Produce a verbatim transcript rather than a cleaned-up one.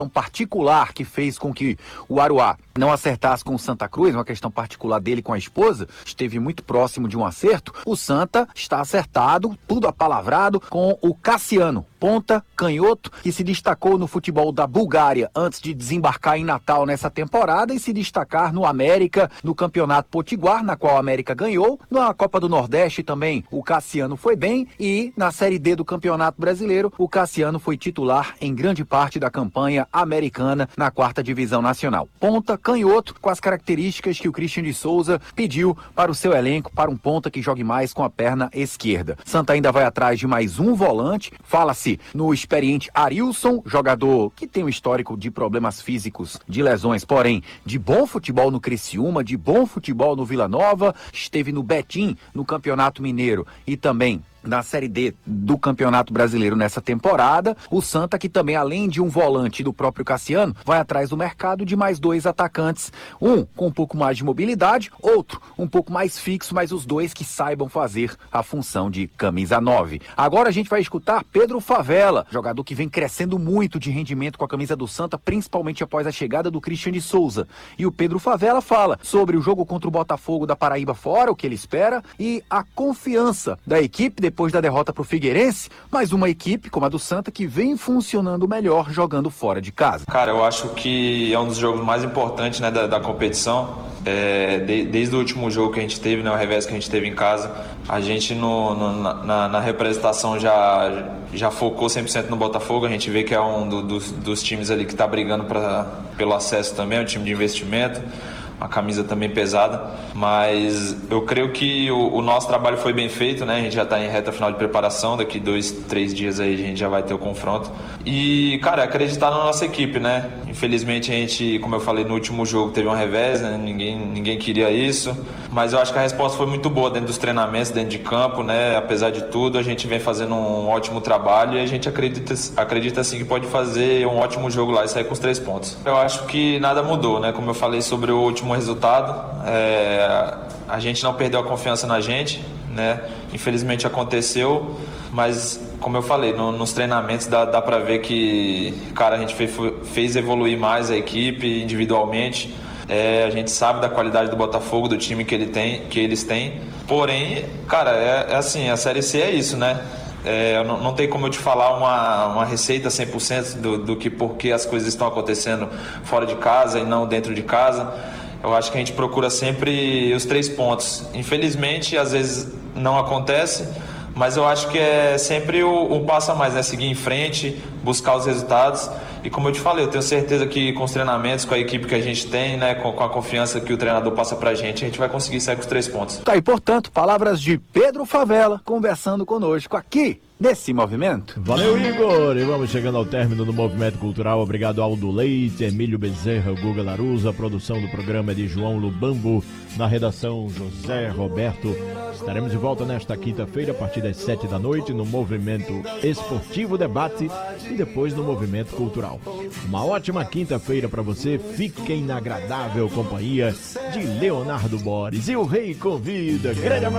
particular que fez com que o Aruá não acertasse com o Santa Cruz, uma questão particular dele com a esposa, esteve muito próximo de um acerto. O Santa está acertado, tudo apalavrado, com o Cassiano, ponta, canhoto, que se destacou no futebol da Bulgária antes de desembarcar em Natal nessa temporada e se destacar no América, no Campeonato Potiguar, na qual a América ganhou. Na Copa do Nordeste também o Cassiano foi bem e na Série D do Campeonato Brasileiro o Cassiano foi titular em grande parte da campanha americana na quarta divisão nacional. Ponta, canhoto, com as características que o Christian de Souza pediu para o seu elenco, para um ponta que jogue mais com a perna esquerda. Santa ainda vai atrás de mais um volante, fala-se no experiente Arilson, jogador que tem um histórico de problemas físicos, de lesões, porém de bom futebol no Criciúma, de bom futebol no Vila Nova, esteve no Betim, no Campeonato Mineiro e também na Série D do Campeonato Brasileiro nessa temporada. O Santa, que também, além de um volante do próprio Cassiano, vai atrás do mercado de mais dois atacantes, um com um pouco mais de mobilidade, outro um pouco mais fixo, mas os dois que saibam fazer a função de camisa nove. Agora a gente vai escutar Pedro Favela, jogador que vem crescendo muito de rendimento com a camisa do Santa, principalmente após a chegada do Christian de Souza. E o Pedro Favela fala sobre o jogo contra o Botafogo da Paraíba fora, o que ele espera, e a confiança da equipe depois da derrota para o Figueirense, mas uma equipe como a do Santa que vem funcionando melhor jogando fora de casa. Cara, eu acho que é um dos jogos mais importantes, né, da, da competição. É, de, desde o último jogo que a gente teve, né, o revés que a gente teve em casa, a gente no, no, na, na representação já, já focou cem por cento no Botafogo. A gente vê que é um do, dos, dos times ali que está brigando pra, pelo acesso também, é um time de investimento, uma camisa também pesada, mas eu creio que o, o nosso trabalho foi bem feito, né? A gente já está em reta final de preparação, daqui dois, três dias aí a gente já vai ter o confronto. E, cara, acreditar na nossa equipe, né? Infelizmente a gente, como eu falei no último jogo, teve um revés, né? Ninguém, ninguém queria isso, mas eu acho que a resposta foi muito boa dentro dos treinamentos, dentro de campo, né? Apesar de tudo, a gente vem fazendo um ótimo trabalho e a gente acredita, acredita sim que pode fazer um ótimo jogo lá e sair com os três pontos. Eu acho que nada mudou, né? Como eu falei sobre o último resultado, é, a gente não perdeu a confiança na gente, né? Infelizmente aconteceu, mas como eu falei, no, nos treinamentos dá, dá pra ver que, cara, a gente fez, fez evoluir mais a equipe individualmente. É, a gente sabe da qualidade do Botafogo, do time que, ele tem, que eles têm, porém, cara, é, é assim, a Série C é isso, né? É, não, não tem como eu te falar uma, uma receita cem por cento do, do que porque as coisas estão acontecendo fora de casa e não dentro de casa. Eu acho que a gente procura sempre os três pontos. Infelizmente, às vezes não acontece, mas eu acho que é sempre o, o passo a mais, né? Seguir em frente, buscar os resultados. E como eu te falei, eu tenho certeza que com os treinamentos, com a equipe que a gente tem, né, com, com a confiança que o treinador passa pra gente, a gente vai conseguir sair com os três pontos. Tá aí, portanto, palavras de Pedro Favela conversando conosco aqui nesse movimento. Valeu, Igor! E vamos chegando ao término do Movimento Cultural. Obrigado, Aldo Leite, Emílio Bezerra, Guga Larusa. A produção do programa é de João Lubambo. Na redação, José Roberto. Estaremos de volta nesta quinta-feira, a partir das sete da noite, no Movimento Esportivo Debate e depois no Movimento Cultural. Uma ótima quinta-feira para você. Fiquem na agradável companhia de Leonardo Boris. E o Rei convida. Grande abraço!